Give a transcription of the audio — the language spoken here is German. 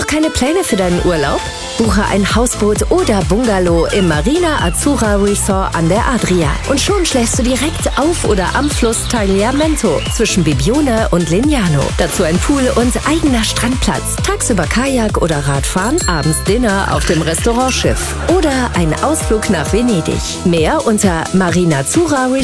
Noch keine Pläne für deinen Urlaub? Buche ein Hausboot oder Bungalow im Marina Azzurra Resort an der Adria. Und schon schläfst du direkt auf oder am Fluss Tagliamento zwischen Bibione und Lignano. Dazu ein Pool und eigener Strandplatz. Tagsüber Kajak oder Radfahren, abends Dinner auf dem Restaurantschiff. Oder ein Ausflug nach Venedig. Mehr unter marinazzurraresort.de.